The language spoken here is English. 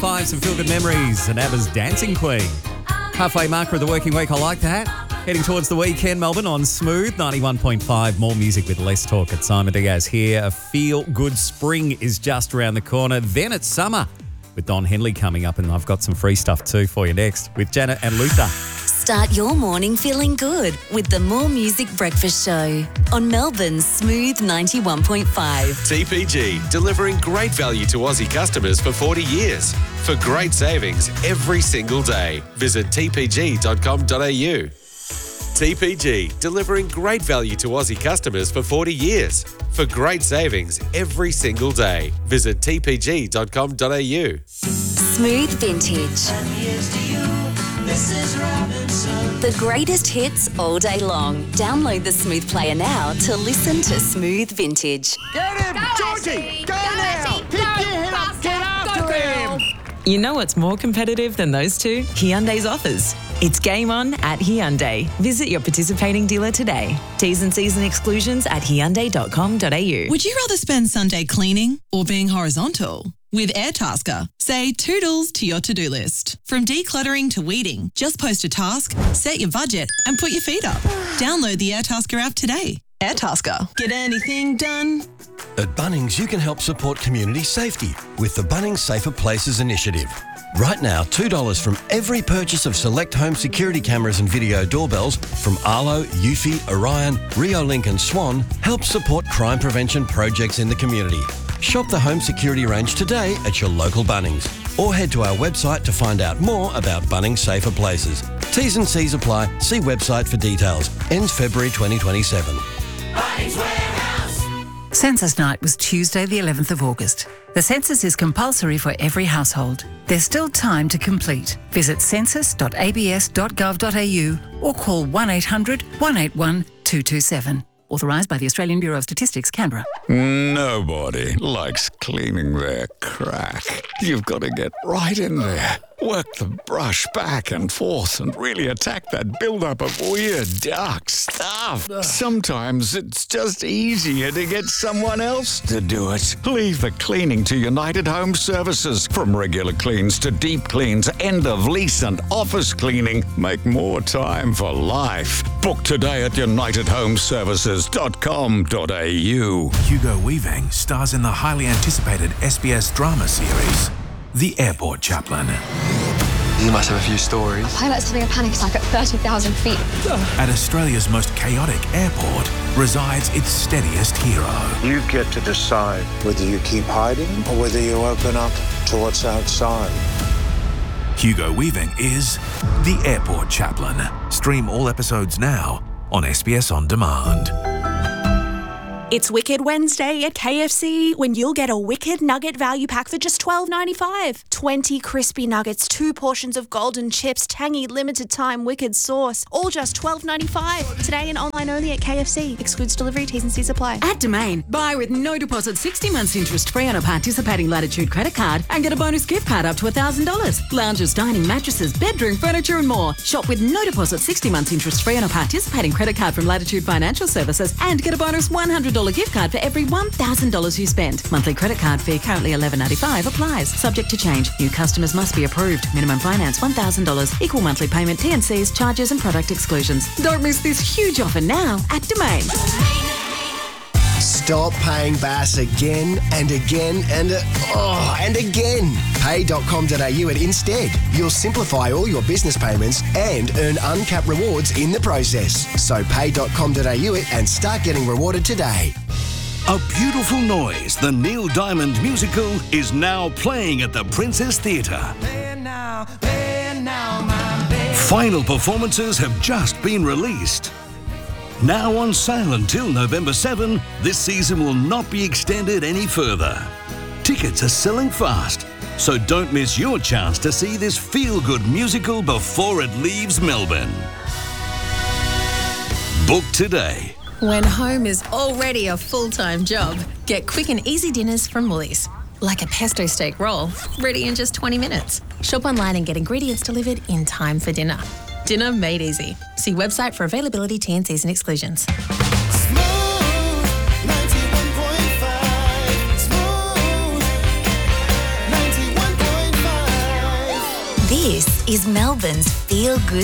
5, some feel-good memories and ABBA's Dancing Queen. Halfway marker of the working week, I like that. Heading towards the weekend, Melbourne on Smooth 91.5. More music with less talk at Simon Diaz here. A feel-good spring is just around the corner. Then it's summer with Don Henley coming up, and I've got some free stuff too for you next with Janet and Luther. Start your morning feeling good with the More Music Breakfast Show on Melbourne's Smooth 91.5. TPG, delivering great value to Aussie customers for 40 years. For great savings every single day, visit tpg.com.au. TPG, delivering great value to Aussie customers for 40 years. For great savings every single day, visit tpg.com.au. Smooth Vintage. The greatest hits all day long. Download the Smooth player now to listen to Smooth Vintage. Get him, Georgie! Go now! Pick your head up, get after him! You know what's more competitive than those two? Hyundai's offers. It's game on at Hyundai. Visit your participating dealer today. T's and C's and exclusions at hyundai.com.au. Would you rather spend Sunday cleaning or being horizontal? With Airtasker, say toodles to your to-do list. From decluttering to weeding, just post a task, set your budget and put your feet up. Download the Airtasker app today. Airtasker. Get anything done? At Bunnings, you can help support community safety with the Bunnings Safer Places initiative. Right now, $2 from every purchase of select home security cameras and video doorbells from Arlo, Eufy, Orion, Riolink and Swan helps support crime prevention projects in the community. Shop the home security range today at your local Bunnings or head to our website to find out more about Bunnings Safer Places. T's and C's apply. See website for details. Ends February 2027. Bunnings Warehouse! Census night was Tuesday the 11th of August. The census is compulsory for every household. There's still time to complete. Visit census.abs.gov.au or call 1800 181 227. Authorised by the Australian Bureau of Statistics, Canberra. Nobody likes cleaning their crack. You've got to get right in there. Work the brush back and forth and really attack that buildup of weird, dark stuff. Sometimes it's just easier to get someone else to do it. Leave the cleaning to United Home Services. From regular cleans to deep cleans, end of lease and office cleaning. Make more time for life. Book today at unitedhomeservices.com.au. Hugo Weaving stars in the highly anticipated SBS drama series, The Airport Chaplain. You must have a few stories. A pilot's having a panic attack at 30,000 feet. At Australia's most chaotic airport resides its steadiest hero. You get to decide whether you keep hiding or whether you open up to what's outside. Hugo Weaving is The Airport Chaplain. Stream all episodes now on SBS On Demand. It's Wicked Wednesday at KFC when you'll get a Wicked Nugget value pack for just $12.95. 20 crispy nuggets, 2 portions of golden chips, tangy limited time Wicked sauce, all just $12.95. Today and online only at KFC. Excludes delivery, T's and C's apply. At Domain, buy with no deposit 60 months interest free on a participating Latitude credit card and get a bonus gift card up to $1,000. Lounges, dining, mattresses, bedroom, furniture and more. Shop with no deposit 60 months interest free on a participating credit card from Latitude Financial Services and get a bonus $100 gift card for every $1,000 you spend. Monthly credit card fee currently $11.95 applies. Subject to change. New customers must be approved. Minimum finance $1,000. Equal monthly payment, T&Cs, charges and product exclusions. Don't miss this huge offer now at Domain. Stop paying Bass again and again and again. Pay.com.au and instead. You'll simplify all your business payments and earn uncapped rewards in the process. So pay.com.au and start getting rewarded today. A Beautiful Noise, the Neil Diamond musical, is now playing at the Princess Theatre. Final performances have just been released. Now on sale until November 7, this season will not be extended any further. Tickets are selling fast, so don't miss your chance to see this feel-good musical before it leaves Melbourne. Book today. When home is already a full-time job, get quick and easy dinners from Woolies. Like a pesto steak roll, ready in just 20 minutes. Shop online and get ingredients delivered in time for dinner. Dinner made easy. See website for availability, T&Cs and exclusions. This is Melbourne's Feel Good